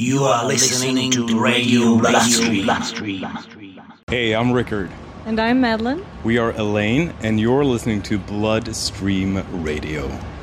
You are listening to Radio Bloodstream. Hey, I'm Rickard. And I'm Madeline. We are Elaine, and you're listening to Bloodstream Radio.